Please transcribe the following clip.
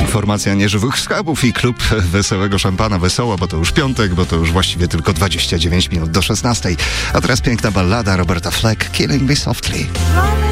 Formacja Nieżywych Schabów i klub Wesołego Szampana. Wesoło, bo to już piątek, bo to już właściwie tylko 29 minut do 16. A teraz piękna ballada Roberta Fleck, Killing Me Softly.